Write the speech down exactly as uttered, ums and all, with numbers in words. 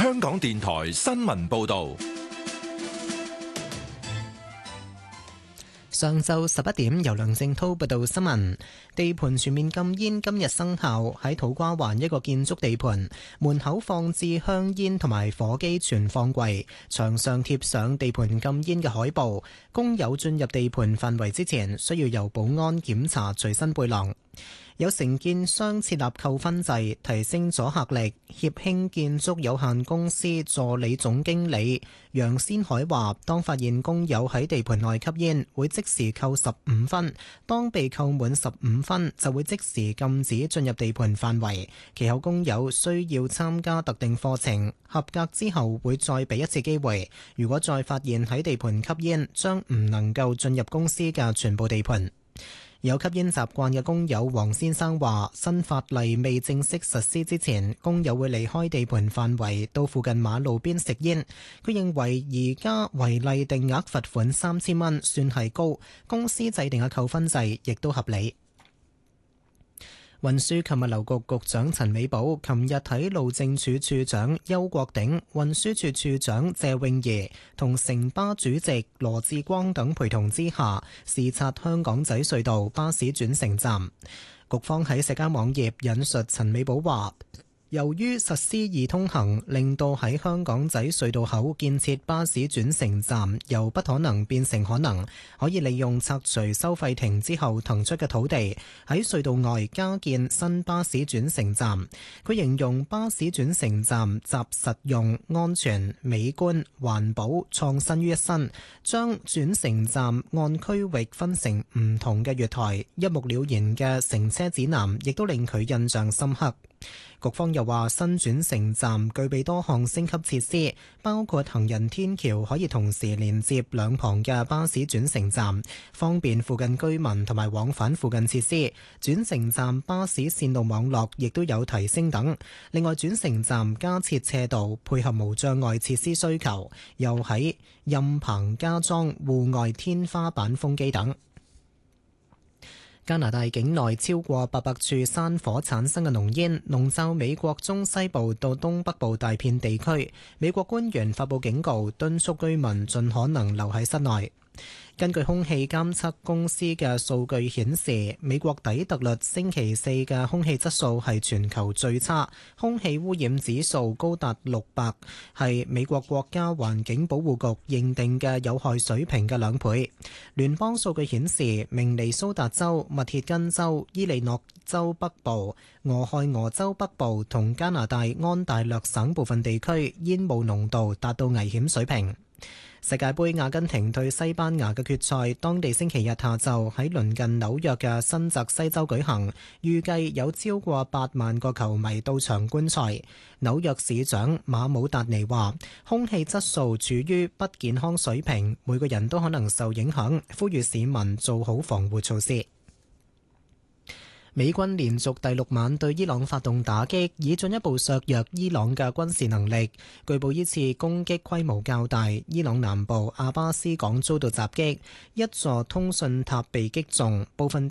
香港電台新聞報道。 上晝十一點，由梁正滔報道新聞。地盤全面禁煙今日生效，喺土瓜灣一個建築地盤門口放置香煙同埋火機存放櫃，牆上貼上地盤禁煙嘅海報。工友進入地盤範圍之前，需要由保安檢查隨身背囊。有承建商設立扣分制，提升阻嚇力。協興建築有限公司助理總經理楊先海話，當發現工友喺地盤內吸煙，會即時扣十五分；當被扣滿十五分，就會即時禁止進入地盤範圍。其後工友需要參加特定課程，合格之後會再俾一次機會。如果再發現喺地盤吸煙，將唔能夠進入公司嘅全部地盤。有吸煙習慣嘅工友黃先生話，新法例未正式實施之前，工友會離開地盤範圍到附近馬路邊食煙。佢認為而家違例定額罰款三千蚊算係高，公司制定嘅扣分制亦都合理。運輸及物流局局長陳美寶琴日喺路政署署長邱國鼎、運輸署署長謝永儀同城巴主席羅致光等陪同之下，視察香港仔隧道巴士轉乘站。局方喺社交網頁引述陳美寶話，由於實施易通行，令到喺香港仔隧道口建設巴士轉乘站由不可能變成可能，可以利用拆除收費亭之後騰出嘅土地，喺隧道外加建新巴士轉乘站。佢形容巴士轉乘站集實用、安全、美觀、環保、創新於一身，將轉乘站按區域分成唔同嘅月台，一目了然嘅乘車指南亦都令佢印象深刻。局方又話，新轉乘站具備多項升級設施，包括行人天橋可以同時連接兩旁嘅巴士轉乘站，方便附近居民同埋往返附近設施。轉乘站巴士線路網絡亦都有提升等。另外，轉乘站加設斜道，配合無障礙設施需求，又喺蔭棚加裝戶外天花板風機等。加拿大境內超過八百處山火產生嘅濃煙，籠罩美國中西部到東北部大片地區。美國官員發布警告，敦促居民盡可能留喺室內。根據空氣監測公司嘅數據顯示，美國底特律星期四嘅空氣質素係全球最差，空氣污染指數高達六百，係美國國家環境保護局認定嘅有害水平嘅兩倍。聯邦數據顯示，明尼蘇達州、密歇根州、伊利諾州北部、俄亥俄州北部同加拿大安大略省部分地區煙霧濃度達到危險水平。世界盃阿根廷對西班牙嘅決賽，當地星期日下晝喺鄰近紐約嘅新澤西州舉行，預計有超過八萬個球迷到場觀賽。紐約市長馬姆達尼話，空氣質素處於不健康水平，每個人都可能受影響，呼籲市民做好防護措施。美軍連續第六晚對伊朗發動打擊，以進一步削弱伊朗嘅軍事能力。據報呢次攻擊規模較大，伊朗南部阿巴斯港遭到襲擊，一座通訊塔被擊中，部分